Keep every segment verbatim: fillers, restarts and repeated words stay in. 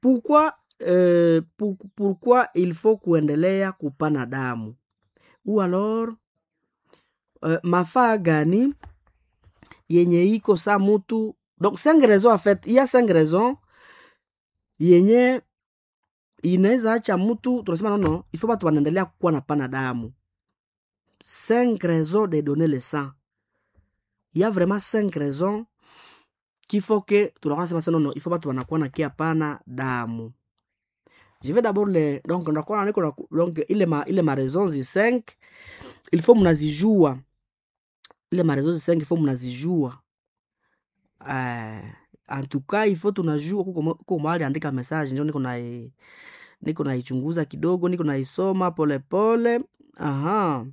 pourquoi euh, pour, pourquoi il faut kuendelea kupana damu, ou alors uh, mafaa gani yenye iko sa mutu. Donc cinq raisons en fait, il y a cinq raisons yenye inaweza acha mutu tunasema nono il faut batu wanaendelea kuwa na pana damu. Cinq raisons de donner le sang. Il y a vraiment cinq raisons qu'il faut que tunakuwa sema nono il faut batu wanakuwa na kia pana damu. Je vais d'abord les donc on a donc ile ma ile ma raisons zi cinq il faut mnazijua. Ile ma raisons zi cinq il faut mnazijua. Euh, en tout cas il faut tunajua kuko kuko mahali andika message ndio niko na niko na ichunguza kidogo, niko na isoma pole pole. Aha.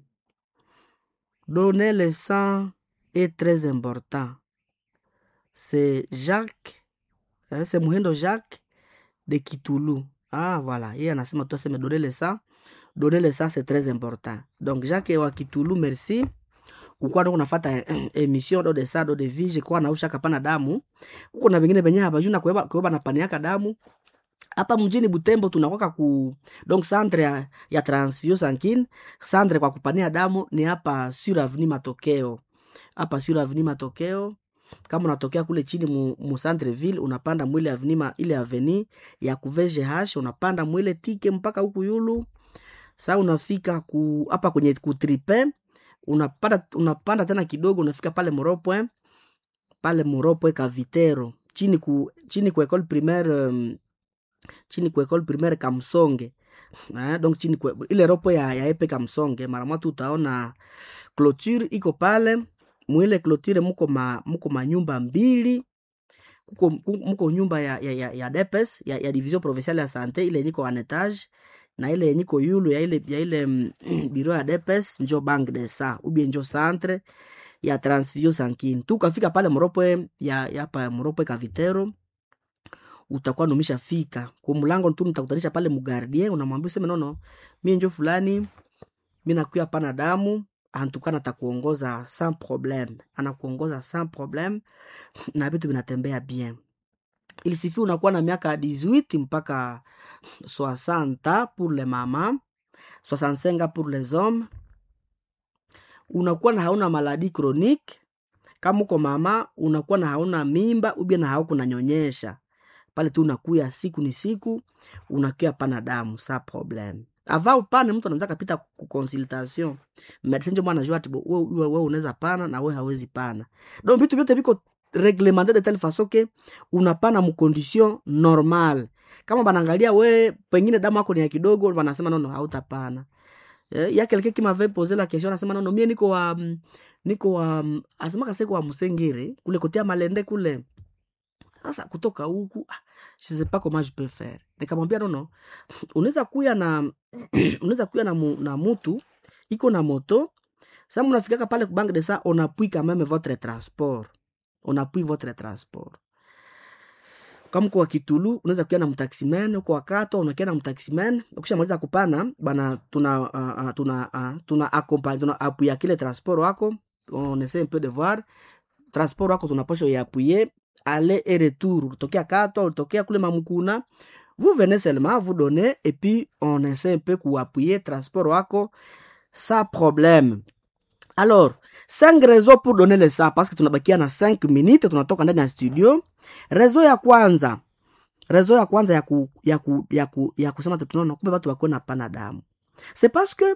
Donner le sang est très important. C'est Jacques, hein, c'est Muhindo Jacques de Kitulu. Ah voilà, yeye anasema tu aseme donner le sang. Donner le sang c'est très important. Donc Jacques wa Kitulu, merci. Ukwa ndo unafuata emission do de ça do de vie, je crois na ushaka pana damu. Uko na vingine benye haba juna kueba kueba na paniaka damu. Hapa mjini Butembo tunakoka ku donc centre ya, ya transfusion sanguine, centre kwa kupania damu ni hapa sur avenue Matokeo. Hapa sur avenue Matokeo. Kama unatokea kule chini mu, mu centre ville unapanda mwile avenue ile avenue ya ku V G H unapanda mwile tike mpaka huku yulu. Sasa unafika ku hapa kwenye ku tripe unapanda unapanda tena kidogo unafika pale Moropwe pale Moropwe Kavitero chini ku chini ku école primaire um, chini ku école primaire Kamsonge. Eh, donc chini ku ile ropo ya ya epe Kamsonge mara moja utaona clôture iko pale. Mwile clôture muko ma muko manyumba mbili. Kuko muko nyumba ya ya ya, ya D P S ya, ya division provinciale ya santé ile niko en étage na ile niko yulu ya ile ya ile mm, bureau ya D P S njo bank de sang ou bien njo centre ya transfusion sanguine. Tu kafika pale Moropwe ya ya pa Moropwe Kavitero utakuwa numisha fika kwa mlango tu nitakutanisha pale mugardien unamwambia useme nono mimi njo fulani mimi nakuya pana damu antukana atakuongoza sans problème, anakuongoza sans problème na vitu vinatembea bien. Il suffit unakuwa na miaka dix-huit mpaka soixante pour les mamans, soixante-cinq pour les hommes. Unakuwa na hauna maladie chronique. Kama uko mama unakuwa na hauna mimba ubia na hauko nanyonyesha. Pale tu unakuya siku ni siku unakuya pana damu sans problème. Avant upane mtu anaanza kupita ku consultation. Medecin ndio mwana jua tibo wewe wewe unaweza pana na wewe hawezi pana. Donc vitu vyote viko réglementé de telle façon que unapana mu condition normale. Kama banaangalia wewe pengine damu yako ni ya kidogo wanasema nono hautapana. Eh, ya quelqu'un qui m'avait posé la question anasema nono mimi niko wa niko wa asema kaseko wa Musengere kule kotea Malende kule. Sasa kutoka huku je sais pas comment je peux faire. Nikamwambia nono unaweza kuya na unaweza kuya na, mu, na mtu iko na moto. Sasa mnafikaka pale ku banque de ça on appuie quand même votre transport. On appuie votre transport. Kama kwa Kitulu unaweza kuya na mtaximen, uko wakato unakia na mtaximen, ukishamaliza kupana bana tuna uh, uh, tuna uh, tuna accompagner tuna appuyer kile transport wako. On essaie un peu de voir transport wako tunapaswa yappuyer aller et retour. Tokea kato, tokea kule Mamukuna. Vous venez seulement vous donner et puis on essaie un peu ku appuyer transport wako sans problème. Alors, cinq raisons pour donner le sang parce que tunabakia na cinq minutes tunatoka ndani ya studio. Raison ya kwanza. Raison ya kwanza ya ku ya ku ya ku ya kusema tunaona kumbe watu wako na pana damu. C'est parce que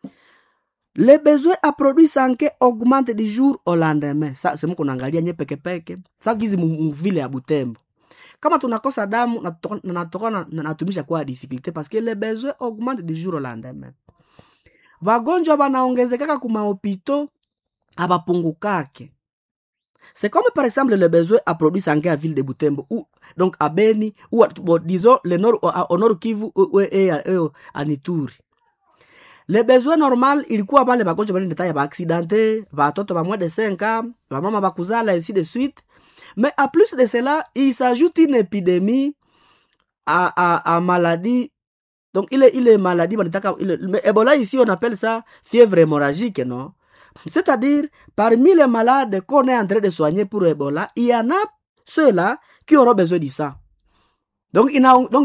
les besoins à produire sanguin augmentent du jour au lendemain. Ça c'est mko naangalia nye peke peke. Sasa gizi mu vile ya Butembo. Kama tunakosa damu na natoka na natumisha kwa difficulté parce que les besoins augmentent du jour au lendemain. Wagonjwa wanaongezeka kuma hopito abapungukake. C'est comme par exemple le besoin à produire sanguin à ville de Butembo ou donc à Beni ou à, bon, disons le nord au nord Kivu ou et à Ituri. Le besoin normal ilikuwa pale bagonjwa bali ndeta ya ba accidenté, batoto ba moins de cinq ans, ba mama bakuzala ainsi de suite. Mais à plus de cela, il s'ajoute une épidémie à à à maladie. Donc il est il est maladie mais Ebola ici on appelle ça fièvre hémorragique, non? C'est-à-dire parmi les malades qu'on est en train de soigner pour Ebola, il y en a ceux-là qui auront besoin de ça. donc ina donc